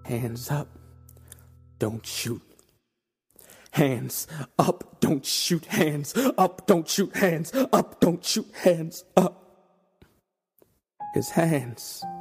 Hands up, don't shoot. Hands up, don't shoot. Hands up, don't shoot. Hands up, don't shoot. Hands up. His hands